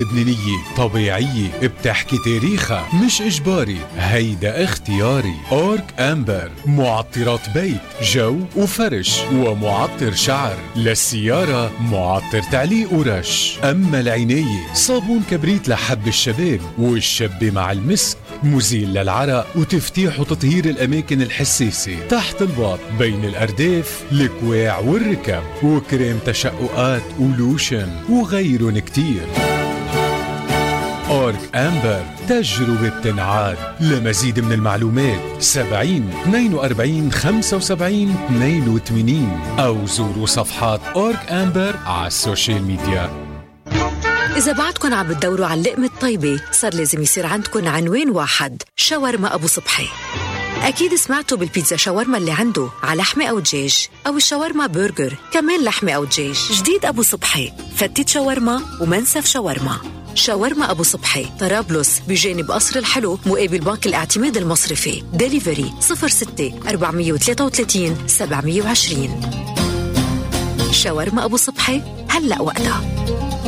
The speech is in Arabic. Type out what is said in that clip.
لبنانية طبيعية بتحكي تاريخها مش إجباري، هيدا اختياري. أورك أمبر معطرات بيت، جو وفرش ومعطر شعر. للسيارة معطر تعليق ورش. أما العناية صابون كبريت لحب الشباب والشبة مع المسك، مزيل للعرق وتفتيح وتطهير الأماكن الحساسة تحت الباط بين الأرداف الكواع والركب، وكريم تشققات ولوشن وغيرن كتير. أورك أمبر تجربة بتنعاد. لمزيد من المعلومات 70 42 75 82 أو زوروا صفحات أورك أمبر على السوشيال ميديا. إذا بعدكن عم بتدوروا على اللقمة الطيبة صار لازم يصير عندكن عنوان واحد، شاورما أبو صبحي. أكيد سمعتوا بالبيتزا شاورما اللي عنده على لحمة أو دجاج، أو الشاورما برجر كمان لحمة أو دجاج. جديد أبو صبحي فتة شاورما ومنسف شاورما. شاورما أبو صبحي طرابلس بجانب قصر الحلو مقابل بنك الاعتماد المصرفي. ديليفري 06 433 720. شاورما أبو صبحي هلأ وقتها.